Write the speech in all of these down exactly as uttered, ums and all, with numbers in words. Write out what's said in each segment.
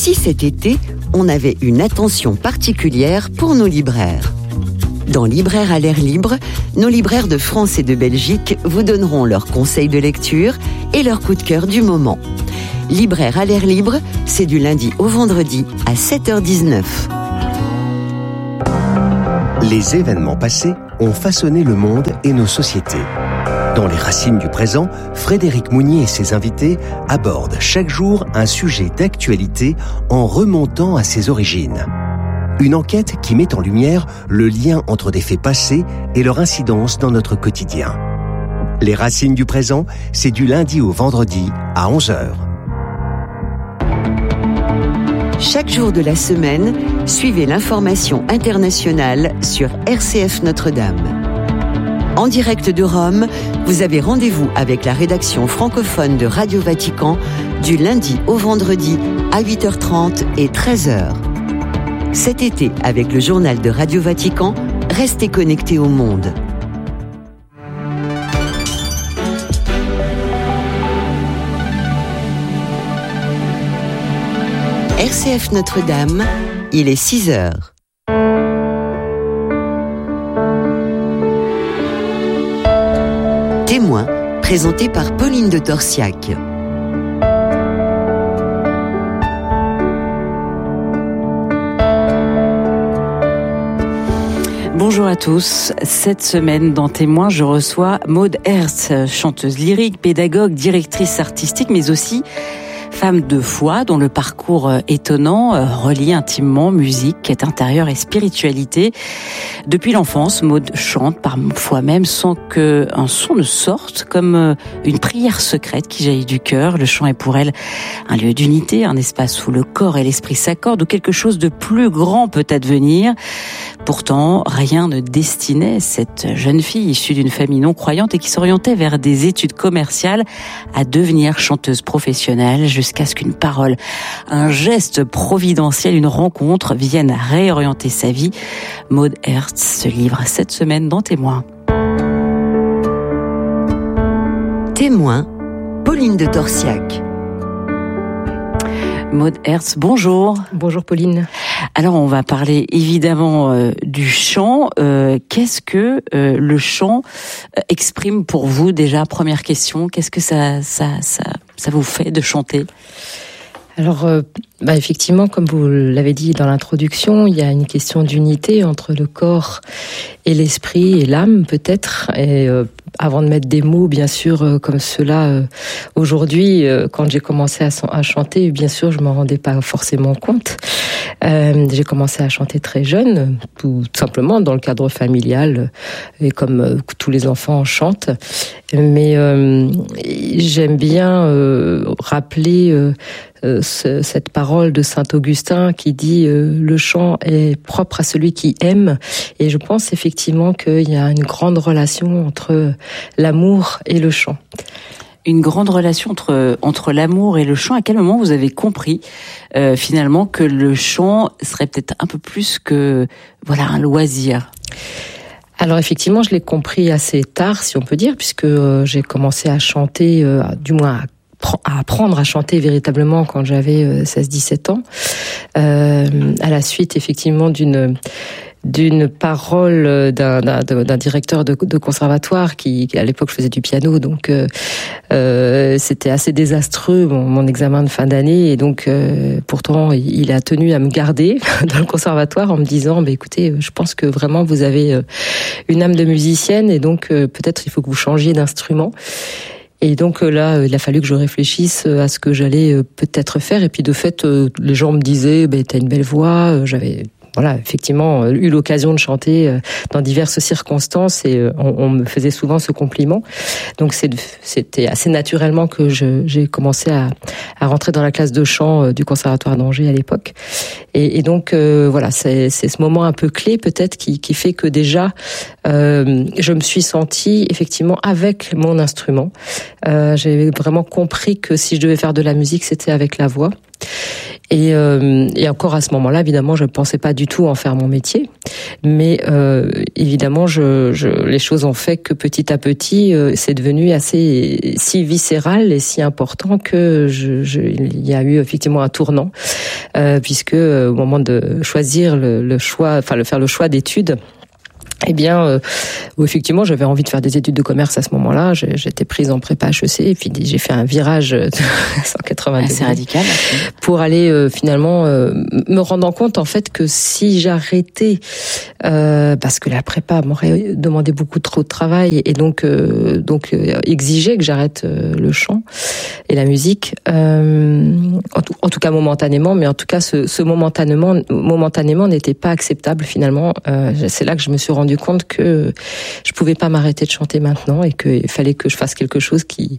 si cet été, on avait une attention particulière pour nos libraires. Dans Libraire à l'air libre, nos libraires de France et de Belgique vous donneront leurs conseils de lecture et leurs coups de cœur du moment. Libraire à l'air libre, c'est du lundi au vendredi à sept heures dix-neuf. Les événements passés ont façonné le monde et nos sociétés. Dans Les Racines du présent, Frédéric Mounier et ses invités abordent chaque jour un sujet d'actualité en remontant à ses origines. Une enquête qui met en lumière le lien entre des faits passés et leur incidence dans notre quotidien. Les Racines du présent, c'est du lundi au vendredi à onze heures. Chaque jour de la semaine, suivez l'information internationale sur R C F Notre-Dame. En direct de Rome, vous avez rendez-vous avec la rédaction francophone de Radio Vatican du lundi au vendredi à huit heures trente et treize heures. Cet été, avec le journal de Radio Vatican, restez connectés au monde. R C F Notre-Dame, il est six heures. Témoin, présenté par Pauline de Torsiac. Bonjour à tous. Cette semaine, dans Témoin, je reçois Maud Hertz, chanteuse lyrique, pédagogue, directrice artistique, mais aussi femme de foi dont le parcours étonnant relie intimement musique, quête intérieure et spiritualité. Depuis l'enfance, Maud chante parfois même sans qu'un son ne sorte, comme une prière secrète qui jaillit du cœur. Le chant est pour elle un lieu d'unité, un espace où le corps et l'esprit s'accordent, où quelque chose de plus grand peut advenir. Pourtant, rien ne destinait cette jeune fille issue d'une famille non croyante et qui s'orientait vers des études commerciales à devenir chanteuse professionnelle, jusqu'à ce qu'une parole, un geste providentiel, une rencontre viennent réorienter sa vie. Maud Hertz se livre cette semaine dans Témoin. Témoin, Pauline de Torsiac. Maud Hertz, bonjour. Bonjour Pauline. Alors on va parler évidemment euh, du chant. Euh, qu'est-ce que euh, le chant exprime pour vous déjà? Première question, qu'est-ce que ça, ça, ça, ça vous fait de chanter? Alors, euh, bah effectivement, comme vous l'avez dit dans l'introduction, il y a une question d'unité entre le corps et l'esprit et l'âme peut-être. Et euh, avant de mettre des mots, bien sûr, euh, comme cela, euh, aujourd'hui, euh, quand j'ai commencé à, à chanter, bien sûr, je m'en rendais pas forcément compte. Euh, j'ai commencé à chanter très jeune, tout simplement dans le cadre familial, et comme euh, tous les enfants chantent. Mais euh, j'aime bien euh, rappeler euh, euh, ce, cette parole de saint Augustin qui dit euh, « le chant est propre à celui qui aime ». Et je pense effectivement qu'il y a une grande relation entre l'amour et le chant. Une grande relation entre entre l'amour et le chant. À quel moment vous avez compris euh, finalement que le chant serait peut-être un peu plus que voilà un loisir? Alors effectivement, je l'ai compris assez tard, si on peut dire, puisque euh, j'ai commencé à chanter, euh, du moins à, à apprendre à chanter véritablement quand j'avais euh, seize dix-sept ans, euh, à la suite effectivement d'une d'une parole d'un, d'un, d'un directeur de, de conservatoire qui, à l'époque, je faisais du piano, donc euh, euh, c'était assez désastreux mon, mon examen de fin d'année, et donc euh, pourtant il a tenu à me garder dans le conservatoire en me disant bah, écoutez, je pense que vraiment vous avez une âme de musicienne et donc euh, peut-être il faut que vous changiez d'instrument. Et donc là, il a fallu que je réfléchisse à ce que j'allais peut-être faire, et puis de fait, les gens me disaient bah, t'as une belle voix, j'avais voilà, effectivement, eu l'occasion de chanter dans diverses circonstances et on, on me faisait souvent ce compliment. Donc c'est, c'était assez naturellement que je, j'ai commencé à, à rentrer dans la classe de chant du Conservatoire d'Angers à l'époque. Et, et donc euh, voilà, c'est, c'est ce moment un peu clé peut-être qui, qui fait que déjà euh, je me suis sentie effectivement avec mon instrument. Euh, j'ai vraiment compris que si je devais faire de la musique, c'était avec la voix. Et, euh, et encore à ce moment-là, évidemment, je ne pensais pas du tout en faire mon métier. Mais euh, évidemment, je, je, les choses ont fait que petit à petit, euh, c'est devenu assez si viscéral et si important que je, je, il y a eu effectivement un tournant euh, puisque euh, au moment de choisir le, le choix, enfin le faire le choix d'études, eh bien, euh, effectivement, j'avais envie de faire des études de commerce à ce moment-là. J'étais prise en prépa H E C et puis j'ai fait un virage de cent quatre-vingts degrés. C'est radical. Pour aller euh, finalement euh, me rendre compte en fait que si j'arrêtais, euh, parce que la prépa m'aurait demandé beaucoup trop de travail et donc euh, donc euh, exigeait que j'arrête euh, le chant et la musique, euh, en, tout, en tout cas momentanément, mais en tout cas ce, ce momentanément momentanément n'était pas acceptable finalement. Euh, c'est là que je me suis rendu compte que je pouvais pas m'arrêter de chanter maintenant et qu'il fallait que je fasse quelque chose qui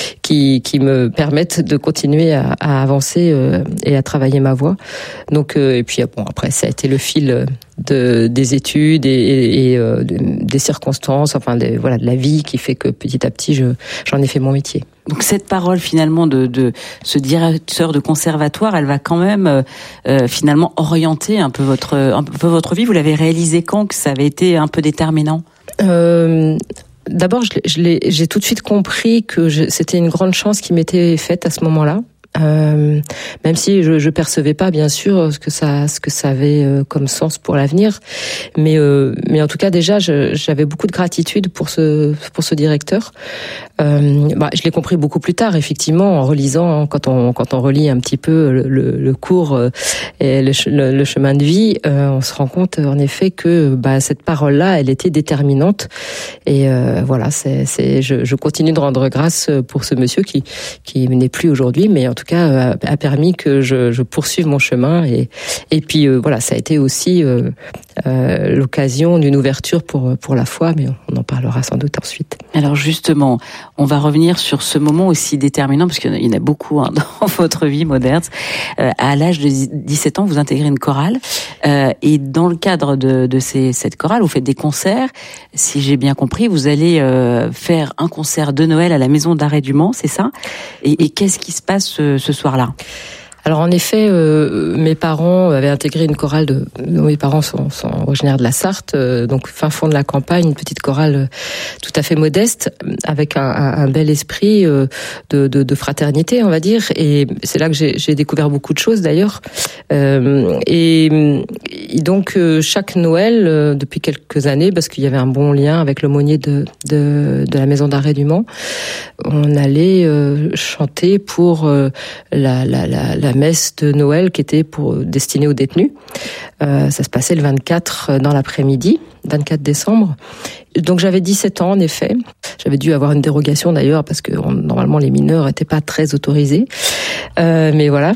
qui qui me permette de continuer à, à avancer euh, et à travailler ma voix. Donc euh, et puis bon après ça a été le fil de des études et, et, et euh, des circonstances, enfin des, voilà de la vie qui fait que petit à petit je j'en ai fait mon métier. Donc cette parole finalement de, de ce directeur de conservatoire, elle va quand même euh, euh, finalement orienter un peu votre un peu votre vie. Vous l'avez réalisé quand que ça avait été un peu déterminant? euh, D'abord, je l'ai, je l'ai, j'ai tout de suite compris que je, c'était une grande chance qui m'était faite à ce moment-là. Euh, même si je, je percevais pas bien sûr ce que ça ce que ça avait euh, comme sens pour l'avenir, mais euh, mais en tout cas déjà je, j'avais beaucoup de gratitude pour ce pour ce directeur. Euh, bah, je l'ai compris beaucoup plus tard effectivement en relisant, quand on quand on relit un petit peu le, le, le cours euh, et le, le, le chemin de vie, euh, on se rend compte en effet que bah cette parole là elle était déterminante et euh, voilà c'est c'est je, je continue de rendre grâce pour ce monsieur qui qui n'est plus aujourd'hui, mais en tout cas a permis que je, je poursuive mon chemin et et puis euh, voilà ça a été aussi euh, euh, l'occasion d'une ouverture pour pour la foi, mais on en parlera sans doute ensuite. Alors justement, on va revenir sur ce moment aussi déterminant parce qu'il y en a beaucoup hein, dans votre vie moderne. Euh, à l'âge de dix-sept ans, vous intégrez une chorale euh, et dans le cadre de, de ces, cette chorale, vous faites des concerts. Si j'ai bien compris, vous allez euh, faire un concert de Noël à la Maison d'Arrêt du Mans, c'est ça? Et, et qu'est-ce qui se passe ce, ce soir-là? Alors en effet, euh, mes parents avaient intégré une chorale de. Mes parents sont, sont originaires de la Sarthe, euh, donc fin fond de la campagne, une petite chorale euh, tout à fait modeste, avec un, un, un bel esprit euh, de, de, de fraternité, on va dire. Et c'est là que j'ai, j'ai découvert beaucoup de choses d'ailleurs. Euh, et, et donc euh, chaque Noël, euh, depuis quelques années, parce qu'il y avait un bon lien avec l'aumônier de, de, de la Maison d'Arrêt du Mans, on allait euh, chanter pour euh, la, la, la, la messe de Noël qui était pour destinée aux détenus. Euh, ça se passait le vingt-quatre dans l'après-midi, vingt-quatre décembre. Donc j'avais dix-sept ans en effet. J'avais dû avoir une dérogation d'ailleurs parce que on, normalement les mineurs n'étaient pas très autorisés. Euh, mais voilà.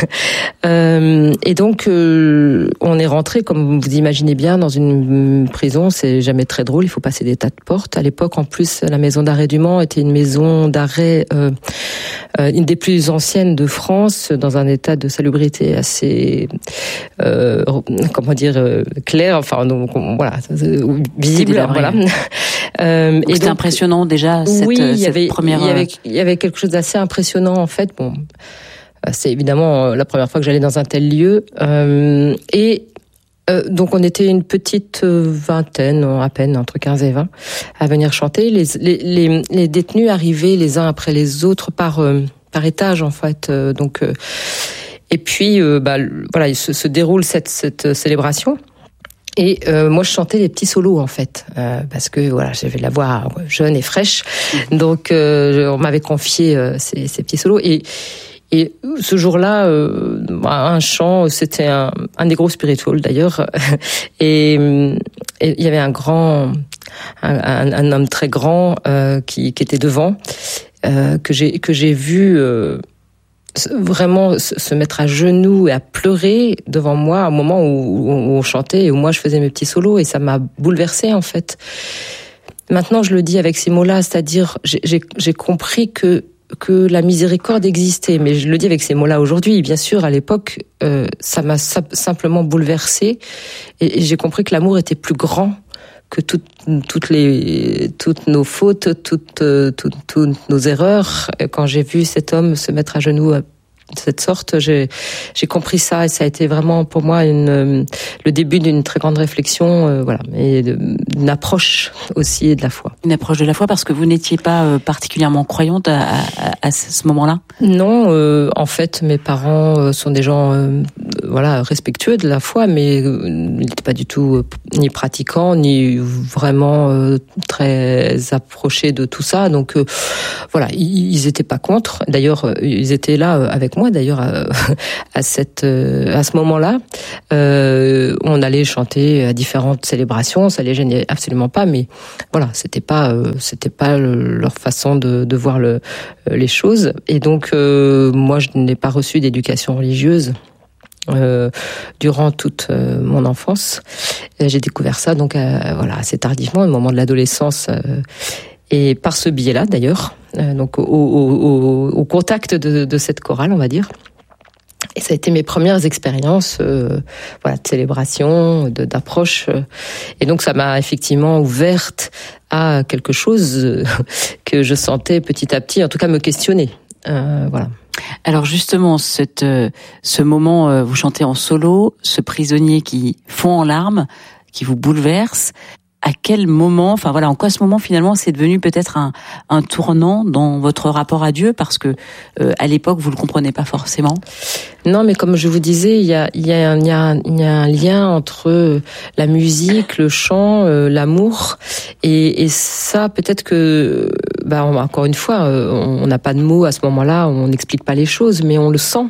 euh, et donc euh, on est rentré, comme vous imaginez bien, dans une prison. C'est jamais très drôle. Il faut passer des tas de portes. À l'époque, en plus, la Maison d'Arrêt du Mans était une maison d'arrêt, euh, euh, une des plus anciennes de France, dans un état de salubrité assez, euh, comment dire, euh, clair. Enfin, donc voilà, visible. Voilà. Euh, et c'était impressionnant déjà cette, oui, il y cette avait, première. Il y avait, il y avait quelque chose d'assez impressionnant en fait. Bon, c'est évidemment la première fois que j'allais dans un tel lieu. Euh, et euh, donc on était une petite vingtaine, à peine entre quinze et vingt, à venir chanter. Les, les, les, les détenus arrivaient les uns après les autres par euh, par étage en fait. Euh, donc euh, et puis euh, bah voilà, il se, se déroule cette cette célébration. Et euh, moi, je chantais des petits solos en fait, euh, parce que voilà, j'avais la voix jeune et fraîche, donc euh, on m'avait confié euh, ces, ces petits solos. Et, et ce jour-là, euh, un chant, c'était un, un des gros spirituals d'ailleurs, et il y avait un grand, un, un, un homme très grand euh, qui, qui était devant, euh, que j'ai que j'ai vu. Euh, vraiment se mettre à genoux et à pleurer devant moi à un moment où, où on chantait et où moi je faisais mes petits solos, et ça m'a bouleversée en fait. Maintenant je le dis avec ces mots-là, c'est-à-dire j'ai, j'ai, j'ai compris que que la miséricorde existait, mais je le dis avec ces mots-là aujourd'hui. Bien sûr, à l'époque, euh, ça m'a simplement bouleversée et, et j'ai compris que l'amour était plus grand que toutes, toutes les, toutes nos fautes, toutes, toutes, toutes nos erreurs. Quand j'ai vu cet homme se mettre à genoux de cette sorte. J'ai, j'ai compris ça et ça a été vraiment pour moi une, le début d'une très grande réflexion, euh, voilà, et d'une approche aussi de la foi. Une approche de la foi parce que vous n'étiez pas euh, particulièrement croyante à, à, à ce moment-là ? Non, euh, en fait, mes parents sont des gens, euh, voilà, respectueux de la foi, mais euh, ils n'étaient pas du tout euh, ni pratiquants, ni vraiment euh, très approchés de tout ça. Donc, euh, voilà, ils, ils étaient pas contre. D'ailleurs, ils étaient là avec moi. D'ailleurs, à, à cette, à ce moment-là, euh, on allait chanter à différentes célébrations. Ça les gênait absolument pas, mais voilà, c'était pas, euh, c'était pas le, leur façon de, de voir le, les choses. Et donc, euh, moi, je n'ai pas reçu d'éducation religieuse. Euh, durant toute euh, mon enfance, et j'ai découvert ça donc euh, voilà assez tardivement, au moment de l'adolescence, euh, et par ce biais-là d'ailleurs, euh, donc au, au, au, au contact de, de cette chorale, on va dire. Et ça a été mes premières expériences, euh, voilà, de célébration, de, d'approche, euh, et donc ça m'a effectivement ouverte à quelque chose euh, que je sentais petit à petit, en tout cas me questionner, euh, voilà. Alors justement, cette, euh, ce moment, euh, vous chantez en solo, ce prisonnier qui fond en larmes, qui vous bouleverse. À quel moment, enfin voilà, en quoi ce moment finalement c'est devenu peut-être un, un tournant dans votre rapport à Dieu, parce que euh, à l'époque vous le comprenez pas forcément. Non, mais comme je vous disais, il y a, il y a, il y a, il y a un lien entre la musique, le chant, euh, l'amour, et, et ça peut-être que, bah encore une fois, on n'a pas de mots à ce moment-là, on n'explique pas les choses, mais on le sent.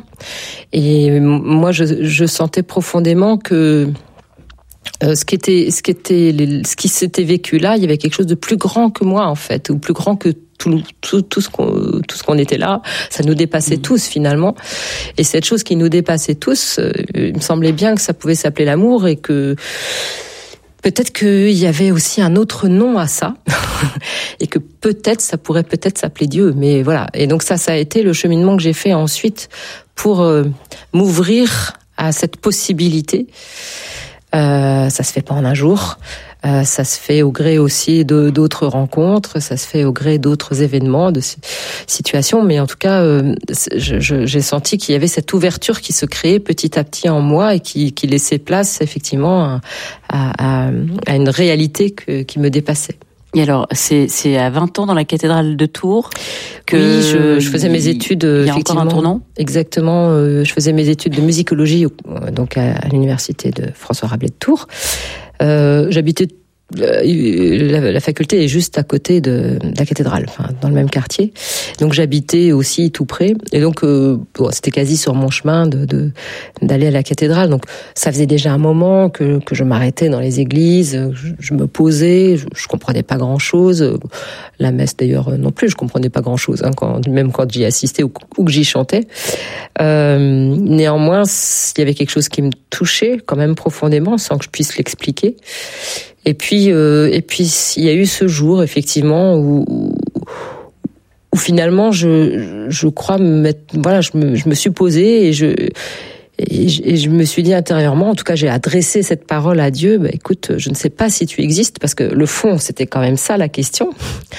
Et moi, je, je sentais profondément que Euh, ce qui était, ce qui était, ce qui s'était vécu là, il y avait quelque chose de plus grand que moi en fait, ou plus grand que tout, tout, tout ce qu'on, tout ce qu'on était là. Ça nous dépassait mmh. tous finalement. Et cette chose qui nous dépassait tous, euh, il me semblait bien que ça pouvait s'appeler l'amour et que peut-être qu'il y avait aussi un autre nom à ça et que peut-être ça pourrait peut-être s'appeler Dieu. Mais voilà. Et donc ça, ça a été le cheminement que j'ai fait ensuite pour euh, m'ouvrir à cette possibilité. Euh, ça se fait pas en un jour. Euh, ça se fait au gré aussi de d'autres rencontres. Ça se fait au gré d'autres événements, de situations. Mais en tout cas, euh, je, je, j'ai senti qu'il y avait cette ouverture qui se créait petit à petit en moi et qui, qui laissait place effectivement à, à, à une réalité que, qui me dépassait. Et alors, c'est, c'est à vingt ans dans la cathédrale de Tours que oui, je, je faisais mes études. Il y a encore un tournant. Exactement, euh, je faisais mes études de musicologie donc à, à l'université de François Rabelais de Tours. Euh, j'habitais La, la faculté est juste à côté de, de la cathédrale, enfin, dans le même quartier. Donc j'habitais aussi tout près, et donc euh, bon, c'était quasi sur mon chemin de, de d'aller à la cathédrale. Donc ça faisait déjà un moment que que je m'arrêtais dans les églises, je, je me posais, je, je comprenais pas grand chose. La messe d'ailleurs non plus, je comprenais pas grand chose, hein, quand, même quand j'y assistais ou, ou que j'y chantais. Euh, néanmoins, il y avait quelque chose qui me touchait quand même profondément, sans que je puisse l'expliquer. Et puis, euh, et puis, il y a eu ce jour, effectivement, où, où finalement, je, je crois me mettre, voilà, je me, je me suis posée et je, et je, et je me suis dit intérieurement, en tout cas, j'ai adressé cette parole à Dieu. Bah, écoute, je ne sais pas si tu existes, parce que le fond, c'était quand même ça la question.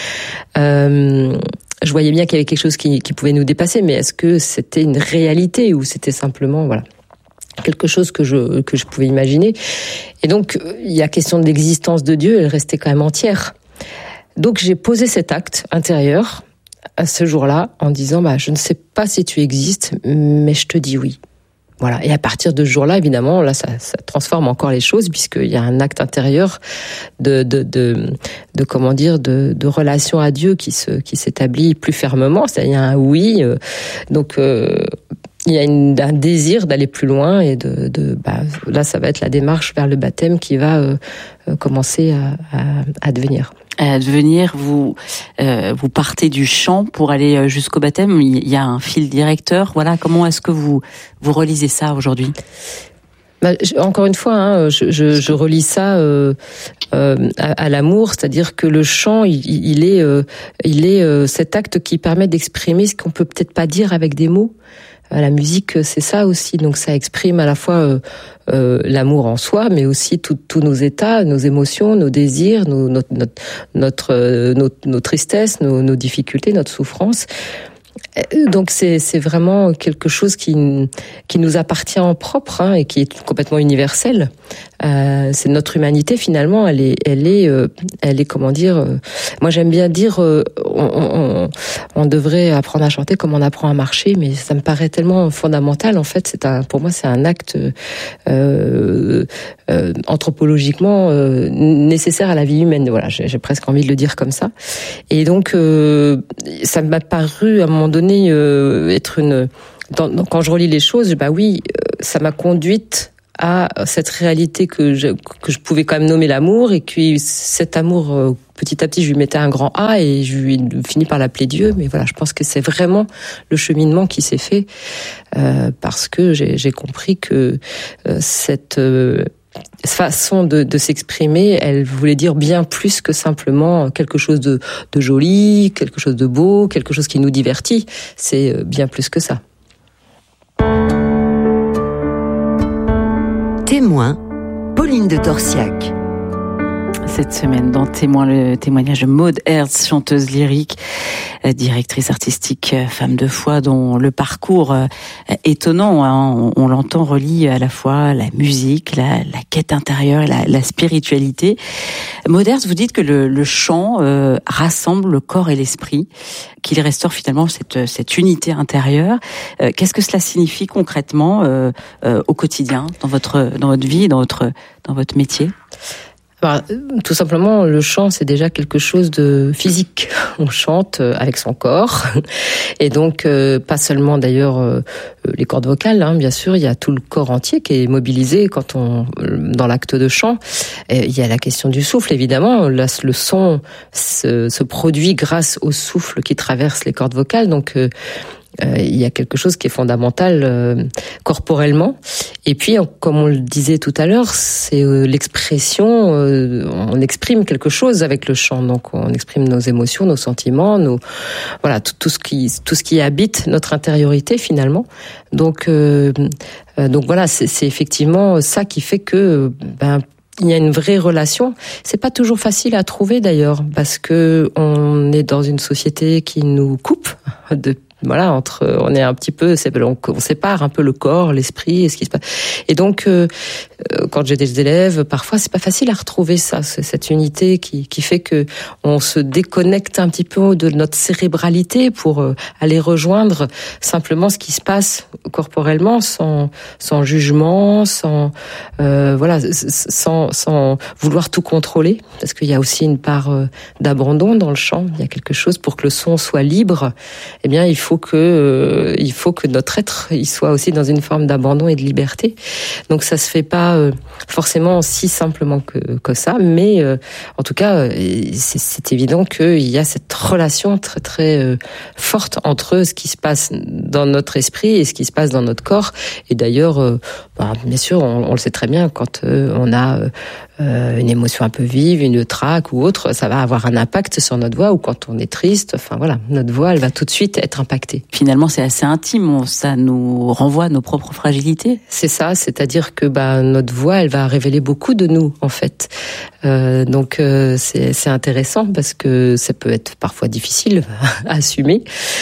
Euh, je voyais bien qu'il y avait quelque chose qui, qui pouvait nous dépasser, mais est-ce que c'était une réalité ou c'était simplement, voilà, quelque chose que je que je pouvais imaginer. Et donc il y a question de l'existence de Dieu, elle restait quand même entière. Donc j'ai posé cet acte intérieur à ce jour-là en disant bah je ne sais pas si tu existes, mais je te dis oui. Voilà. Et à partir de ce jour-là, évidemment, là ça, ça transforme encore les choses, puisqu'il y a un acte intérieur de de de, de comment dire de, de relation à Dieu qui se qui s'établit plus fermement. C'est-à-dire il y a un oui. Euh, donc euh, il y a une, un désir d'aller plus loin et de, de bah, là, ça va être la démarche vers le baptême qui va euh, commencer à, à, à devenir. À devenir, vous euh, vous partez du chant pour aller jusqu'au baptême. Il y a un fil directeur. Voilà, comment est-ce que vous vous relisez ça aujourd'hui? Bah, encore une fois, hein, je, je, je relis ça euh, euh, à, à l'amour, c'est-à-dire que le chant, il, il est, euh, il est euh, cet acte qui permet d'exprimer ce qu'on peut peut-être pas dire avec des mots. La musique, c'est ça aussi. Donc, ça exprime à la fois euh, euh, l'amour en soi, mais aussi tous nos états, nos émotions, nos désirs, nos, notre, notre, notre, euh, nos, nos tristesses, nos, nos difficultés, notre souffrance. Donc c'est c'est vraiment quelque chose qui qui nous appartient en propre hein, et qui est complètement universel. Euh, c'est notre humanité finalement. Elle est elle est euh, elle est comment dire. Euh, moi j'aime bien dire euh, on, on on devrait apprendre à chanter comme on apprend à marcher, mais ça me paraît tellement fondamental. En fait, c'est un pour moi c'est un acte euh, euh, anthropologiquement euh, nécessaire à la vie humaine. Voilà, j'ai, j'ai presque envie de le dire comme ça. Et donc euh, ça m'a paru à un moment donné euh, être une dans, dans, quand je relis les choses, bah oui, euh, ça m'a conduite à cette réalité que je, que je pouvais quand même nommer l'amour, et que cet amour, euh, petit à petit, je lui mettais un grand A et je lui ai fini par l'appeler Dieu. Mais voilà, je pense que c'est vraiment le cheminement qui s'est fait euh, parce que j'ai, j'ai compris que euh, cette euh, façon de, de s'exprimer, elle voulait dire bien plus que simplement quelque chose de, de joli, quelque chose de beau, quelque chose qui nous divertit. C'est bien plus que ça. Témoin, Pauline de Torsiac. Cette semaine, dans Témoin, le témoignage de Maud Herz, chanteuse lyrique, directrice artistique, femme de foi, dont le parcours étonnant, hein, on, on l'entend, relie à la fois la musique, la, la quête intérieure et la, la spiritualité. Maud Herz, vous dites que le, le chant euh, rassemble le corps et l'esprit, qu'il restaure finalement cette, cette unité intérieure. Euh, qu'est-ce que cela signifie concrètement euh, euh, au quotidien, dans votre, dans votre vie, dans votre, dans votre métier ? Alors, tout simplement, le chant, c'est déjà quelque chose de physique. On chante avec son corps. Et donc, euh, pas seulement d'ailleurs euh, les cordes vocales, hein, bien sûr, il y a tout le corps entier qui est mobilisé quand on, dans l'acte de chant. Et il y a la question du souffle, évidemment. Là, le son se, se produit grâce au souffle qui traverse les cordes vocales. Donc, euh, Euh, il y a quelque chose qui est fondamental euh, corporellement. Et puis, comme on le disait tout à l'heure, c'est euh, l'expression, euh, on exprime quelque chose avec le chant. Donc, on exprime nos émotions, nos sentiments, nos, voilà, tout, tout ce qui, tout ce qui habite notre intériorité finalement. Donc, euh, euh, donc voilà, c'est, c'est effectivement ça qui fait que, ben, il y a une vraie relation. C'est pas toujours facile à trouver d'ailleurs, parce que on est dans une société qui nous coupe de Voilà, entre, on est un petit peu, c'est, on, on sépare un peu le corps, l'esprit et ce qui se passe. Et donc, euh, quand j'ai des élèves, parfois c'est pas facile à retrouver ça, cette unité qui, qui fait que on se déconnecte un petit peu de notre cérébralité pour euh, aller rejoindre simplement ce qui se passe corporellement, sans, sans jugement, sans, euh, voilà, sans, sans vouloir tout contrôler, parce qu'il y a aussi une part euh, d'abandon dans le chant. Il y a quelque chose pour que le son soit libre. Eh bien, il faut Il faut que euh, il faut que notre être il soit aussi dans une forme d'abandon et de liberté. Donc ça se fait pas euh, forcément si simplement que que ça, mais euh, en tout cas euh, c'est, c'est évident qu'il y a cette relation très très euh, forte entre ce qui se passe dans notre esprit et ce qui se passe dans notre corps. Et d'ailleurs, euh, bah, bien sûr, on, on le sait très bien, quand euh, on a euh, une émotion un peu vive, une traque ou autre, ça va avoir un impact sur notre voix. Ou quand on est triste, enfin voilà, notre voix elle va tout de suite être impactée. Finalement, c'est assez intime, ça nous renvoie à nos propres fragilités. C'est ça, c'est-à-dire que bah, notre voix, elle va révéler beaucoup de nous, en fait. Euh, donc, euh, c'est, c'est intéressant parce que ça peut être parfois difficile à assumer.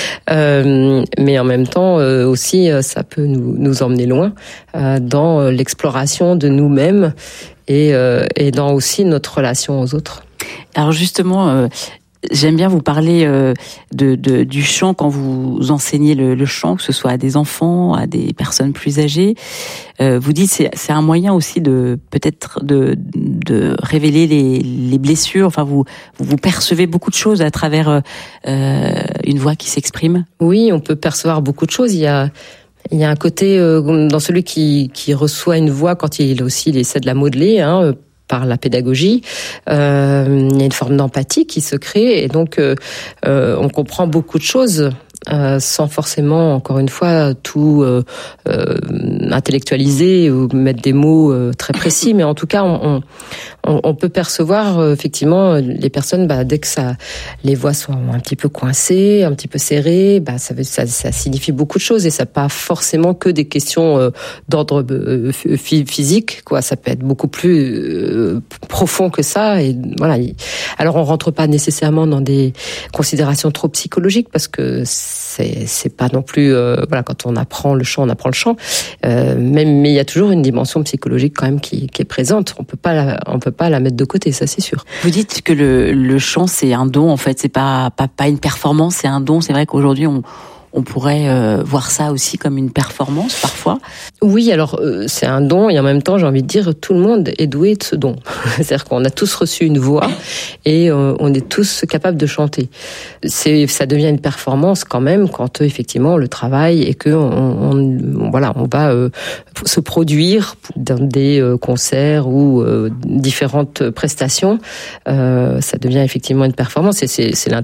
Euh, mais en même temps, euh, aussi, ça peut nous, nous emmener loin euh, dans l'exploration de nous-mêmes et, euh, et dans aussi notre relation aux autres. Alors justement... Euh J'aime bien vous parler euh, de, de, du chant quand vous enseignez le, le chant, que ce soit à des enfants, à des personnes plus âgées. Euh, vous dites c'est c'est un moyen aussi de peut-être de de révéler les, les blessures. Enfin, vous vous percevez beaucoup de choses à travers euh, une voix qui s'exprime. Oui, on peut percevoir beaucoup de choses. Il y a il y a un côté euh, dans celui qui qui reçoit une voix quand il aussi il essaie de la modeler, hein, par la pédagogie, euh, il y a une forme d'empathie qui se crée et donc euh, euh, on comprend beaucoup de choses euh, sans forcément, encore une fois, tout euh, euh, intellectualiser ou mettre des mots euh, très précis, mais en tout cas, on, on, on peut percevoir euh, effectivement les personnes, bah, dès que ça, les voix sont un petit peu coincées, un petit peu serrées, bah, ça, veut, ça, ça signifie beaucoup de choses et ça pas forcément que des questions euh, d'ordre euh, physique, quoi. Ça peut être beaucoup plus euh, profond que ça. Et voilà. Alors, on rentre pas nécessairement dans des considérations trop psychologiques parce que c'est c'est pas non plus euh, voilà, quand on apprend le chant, on apprend le chant. Euh, même mais il y a toujours une dimension psychologique quand même qui, qui est présente. On peut pas la, on peut pas la mettre de côté, ça c'est sûr. Vous dites que le, le chant c'est un don en fait, c'est pas pas pas une performance, c'est un don. C'est vrai qu'aujourd'hui on On pourrait euh, voir ça aussi comme une performance parfois. Oui, alors euh, c'est un don et en même temps, j'ai envie de dire, tout le monde est doué de ce don. C'est-à-dire qu'on a tous reçu une voix et euh, on est tous capables de chanter. C'est, ça devient une performance quand même quand euh, effectivement le travail et que on, on voilà, on va euh, se produire dans des euh, concerts ou euh, différentes prestations. Euh, ça devient effectivement une performance et c'est, c'est